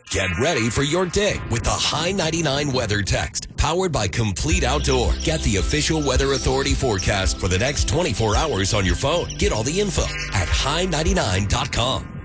Get ready for your day with the High 99 Weather Text, powered by Complete Outdoor. Get the official Weather Authority forecast for the next 24 hours on your phone. Get all the info at high99.com.